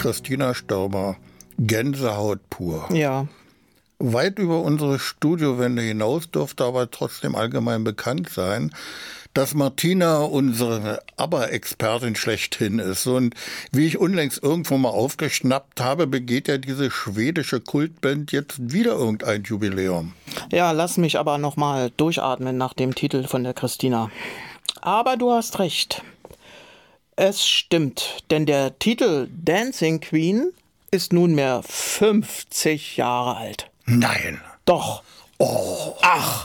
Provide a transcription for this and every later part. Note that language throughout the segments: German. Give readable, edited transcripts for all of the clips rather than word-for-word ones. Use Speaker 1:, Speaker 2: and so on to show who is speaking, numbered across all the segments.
Speaker 1: Christina Stauber, Gänsehaut pur.
Speaker 2: Ja.
Speaker 1: Weit über unsere Studiowände hinaus dürfte aber trotzdem allgemein bekannt sein, dass Martina unsere ABBA-Expertin schlechthin ist. Und wie ich unlängst irgendwo mal aufgeschnappt habe, begeht ja diese schwedische Kultband jetzt wieder irgendein Jubiläum.
Speaker 2: Ja, lass mich aber nochmal durchatmen nach dem Titel von der Christina. Aber du hast recht. Es stimmt, denn der Titel Dancing Queen ist nunmehr 50 Jahre alt.
Speaker 1: Nein.
Speaker 2: Doch.
Speaker 1: Oh.
Speaker 2: Ach.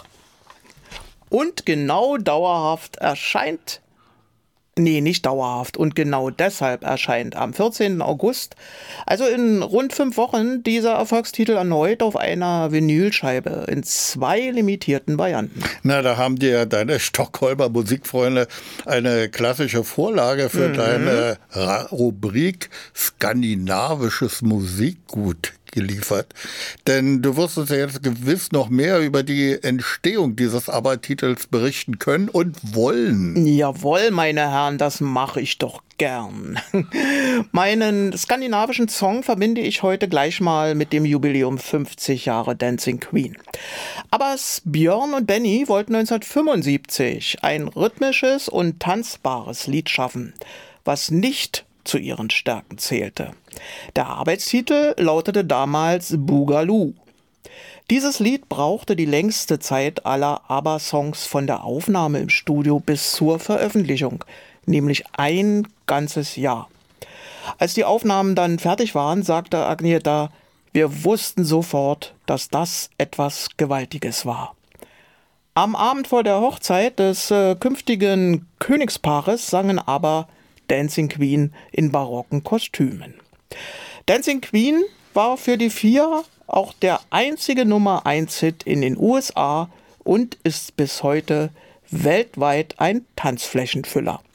Speaker 2: Und genau dauerhaft erscheint, nicht dauerhaft, und genau deshalb erscheint am 14. August, also in rund 5 Wochen, dieser Erfolgstitel erneut auf einer Vinylscheibe in 2 limitierten Varianten.
Speaker 1: Na, da haben dir ja deine Stockholmer Musikfreunde eine klassische Vorlage für deine Rubrik Skandinavisches Musikgut geliefert. Denn du wirst uns ja jetzt gewiss noch mehr über die Entstehung dieses ABBA-Titels berichten können und wollen.
Speaker 2: Jawohl, meine Herren, das mache ich doch gern. Meinen skandinavischen Song verbinde ich heute gleich mal mit dem Jubiläum 50 Jahre Dancing Queen. ABBAs Björn und Benny wollten 1975 ein rhythmisches und tanzbares Lied schaffen, was nicht zu ihren Stärken zählte. Der Arbeitstitel lautete damals Boogaloo. Dieses Lied brauchte die längste Zeit aller ABBA-Songs von der Aufnahme im Studio bis zur Veröffentlichung, nämlich ein ganzes Jahr. Als die Aufnahmen dann fertig waren, sagte Agneta, wir wussten sofort, dass das etwas Gewaltiges war. Am Abend vor der Hochzeit des künftigen Königspaares sangen ABBA Dancing Queen in barocken Kostümen. Dancing Queen war für die 4 auch der einzige Nummer-1-Hit in den USA und ist bis heute weltweit ein Tanzflächenfüller.